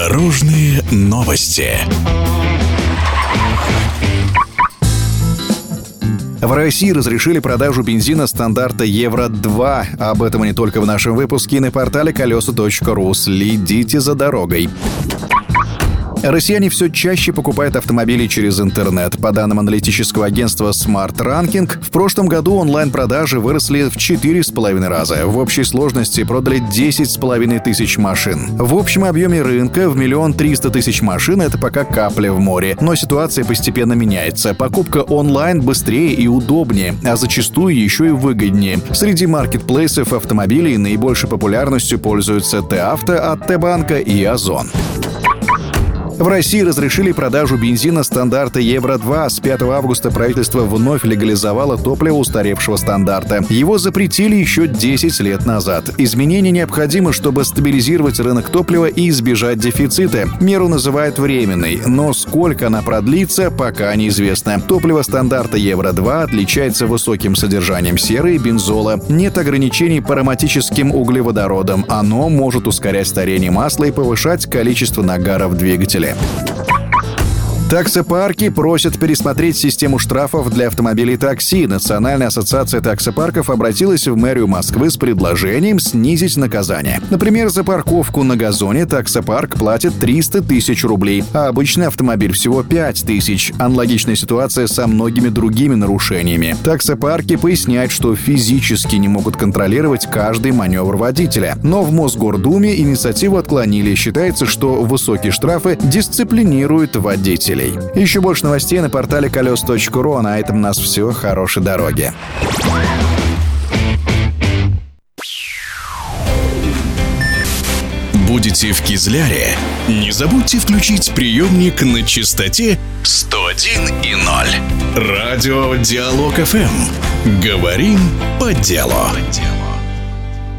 Дорожные новости. В России разрешили продажу бензина стандарта Евро-2. Об этом и не только в нашем выпуске, и на портале колеса.ру. Следите за дорогой. Россияне все чаще покупают автомобили через интернет. По данным аналитического агентства Smart Ranking, в прошлом году онлайн-продажи выросли в 4,5 раза. В общей сложности продали 10,5 тысяч машин. В общем объеме рынка в 1 300 000 машин — это пока капля в море. Но ситуация постепенно меняется. Покупка онлайн быстрее и удобнее, а зачастую еще и выгоднее. Среди маркетплейсов автомобилей наибольшей популярностью пользуются Т-Авто от Т-Банка и Озон. В России разрешили продажу бензина стандарта Евро-2. С 5 августа правительство вновь легализовало топливо устаревшего стандарта. Его запретили еще 10 лет назад. Изменения необходимы, чтобы стабилизировать рынок топлива и избежать дефицита. Меру называют временной, но сколько она продлится, пока неизвестно. Топливо стандарта Евро-2 отличается высоким содержанием серы и бензола. Нет ограничений по ароматическим углеводородам. Оно может ускорять старение масла и повышать количество нагара в двигателе. Таксопарки просят пересмотреть систему штрафов для автомобилей такси. Национальная ассоциация таксопарков обратилась в мэрию Москвы с предложением снизить наказание. Например, за парковку на газоне таксопарк платит 300 000 рублей, а обычный автомобиль всего 5 000. Аналогичная ситуация со многими другими нарушениями. Таксопарки поясняют, что физически не могут контролировать каждый маневр водителя. Но в Мосгордуме инициативу отклонили. Считается, что высокие штрафы дисциплинируют водителей. Еще больше новостей на портале колес.ру. А на этом у нас все. Хорошей дороги. Будете в Кизляре? Не забудьте включить приемник на частоте 101,0. Радио Диалог ФМ. Говорим по делу.